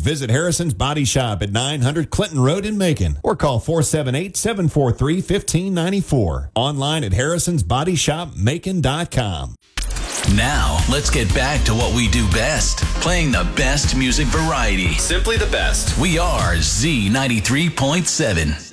Visit Harrison's Body Shop at 900 Clinton Road in Macon or call 478-743-1594. Online at harrisonsbodyshopmacon.com. Now, let's get back to what we do best, playing the best music variety. Simply the best. We are Z93.7.